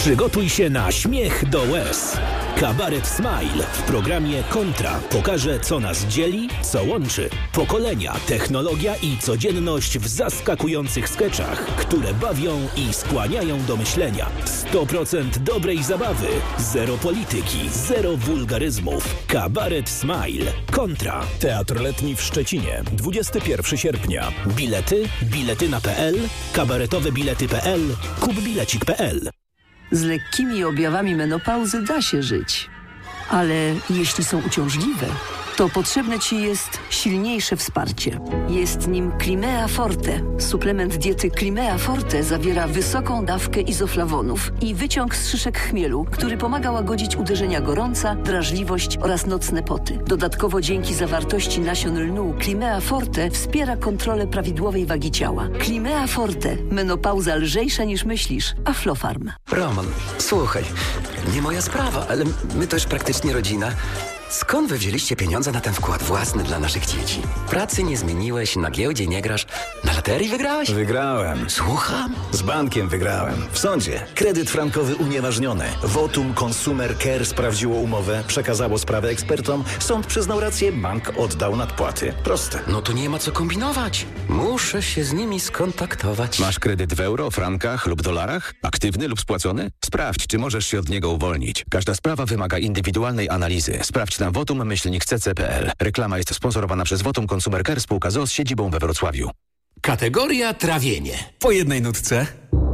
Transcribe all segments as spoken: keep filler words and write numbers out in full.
Przygotuj się na śmiech do łez. Kabaret Smile w programie Kontra pokaże, co nas dzieli, co łączy. Pokolenia, technologia i codzienność w zaskakujących skeczach, które bawią i skłaniają do myślenia. sto procent dobrej zabawy, zero polityki, zero wulgaryzmów. Kabaret Smile. Kontra. Teatr Letni w Szczecinie. dwudziestego pierwszego sierpnia. Bilety? Biletyna kropka pe el, kabaretowe bilety kropka pe el, kupbilecik kropka pe el. Z lekkimi objawami menopauzy da się żyć, ale jeśli są uciążliwe, to potrzebne Ci jest silniejsze wsparcie. Jest nim Climea Forte. Suplement diety Climea Forte zawiera wysoką dawkę izoflawonów i wyciąg z szyszek chmielu, który pomaga łagodzić uderzenia gorąca, drażliwość oraz nocne poty. Dodatkowo dzięki zawartości nasion lnu Climea Forte wspiera kontrolę prawidłowej wagi ciała. Climea Forte. Menopauza lżejsza niż myślisz. Aflofarm. Roman, słuchaj, nie moja sprawa, ale my też praktycznie rodzina. Skąd wy wzięliście pieniądze na ten wkład własny dla naszych dzieci? Pracy nie zmieniłeś, na giełdzie nie grasz, na loterii wygrałeś? Wygrałem. Słucham? Z bankiem wygrałem. W sądzie. Kredyt frankowy unieważniony. Votum Consumer Care sprawdziło umowę, przekazało sprawę ekspertom, sąd przyznał rację, bank oddał nadpłaty. Proste. No to nie ma co kombinować. Muszę się z nimi skontaktować. Masz kredyt w euro, frankach lub dolarach? Aktywny lub spłacony? Sprawdź, czy możesz się od niego uwolnić. Każda sprawa wymaga indywidualnej analizy. Sprawdź na votum myślnik c c kropka pe el. Reklama jest sponsorowana przez Votum Consumer Care spółka z o o z siedzibą we Wrocławiu. Kategoria trawienie. Po jednej nutce.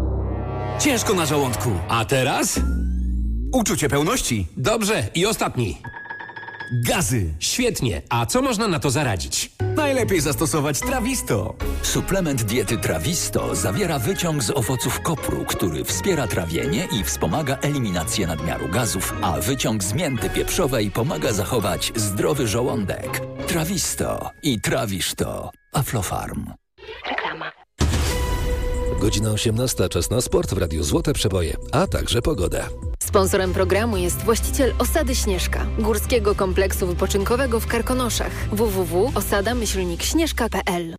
Ciężko na żołądku. A teraz? Uczucie pełności. Dobrze, i ostatni. Gazy. Świetnie. A co można na to zaradzić? Najlepiej zastosować Trawisto. Suplement diety Trawisto zawiera wyciąg z owoców kopru, który wspiera trawienie i wspomaga eliminację nadmiaru gazów, a wyciąg z mięty pieprzowej pomaga zachować zdrowy żołądek. Trawisto i trawisz to. Aflofarm. Reklama. Godzina osiemnasta, czas na sport w Radiu Złote Przeboje, a także pogoda. Sponsorem programu jest właściciel Osady Śnieżka, górskiego kompleksu wypoczynkowego w Karkonoszach. w w w kropka osada myślnik śnieżka kropka pe el.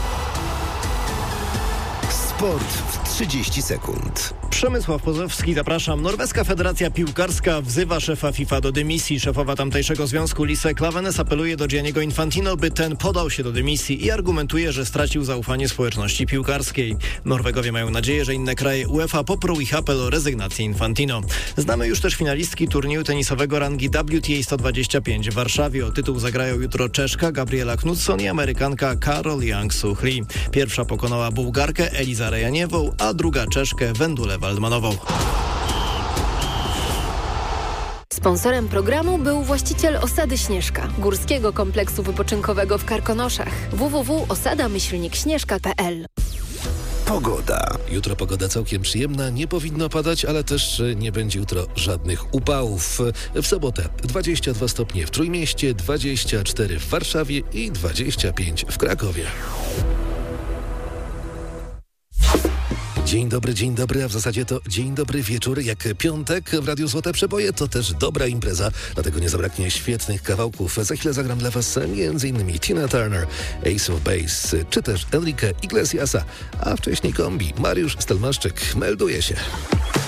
Sport w trzydzieści sekund. Przemysław Pozowski, zapraszam. Norweska Federacja Piłkarska wzywa szefa FIFA do dymisji. Szefowa tamtejszego związku Lise Klavenes apeluje do Gianniego Infantino, by ten podał się do dymisji i argumentuje, że stracił zaufanie społeczności piłkarskiej. Norwegowie mają nadzieję, że inne kraje UEFA poprą ich apel o rezygnację Infantino. Znamy już też finalistki turnieju tenisowego rangi W T A sto dwadzieścia pięć w Warszawie. O tytuł zagrają jutro Czeszka Gabriela Knutsson i Amerykanka Karol Young-Soo-Lee. Pierwsza pokonała Bułgarkę Eliza Rejaniewą, a druga Czeszkę Wendulę Waldmanową. Sponsorem programu był właściciel Osady Śnieżka, górskiego kompleksu wypoczynkowego w Karkonoszach. w w w kropka osada myślnik śnieżka kropka pe el. Pogoda. Jutro pogoda całkiem przyjemna, nie powinno padać, ale też nie będzie jutro żadnych upałów. W sobotę dwadzieścia dwa stopnie w Trójmieście, dwadzieścia cztery w Warszawie i dwadzieścia pięć w Krakowie. Dzień dobry, dzień dobry, a w zasadzie to dzień dobry wieczór. Jak piątek w Radiu Złote Przeboje to też dobra impreza, dlatego nie zabraknie świetnych kawałków. Za chwilę zagram dla Was m.in. Tina Turner, Ace of Base, czy też Enrique Iglesiasa, a wcześniej kombi Mariusz Stelmaszczyk melduje się.